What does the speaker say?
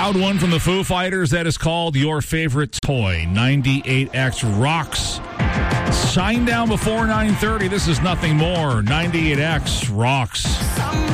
Loud one from the Foo Fighters that is called Your Favorite Toy. 98X rocks. Shine down before 9:30. This is nothing more. 98X rocks.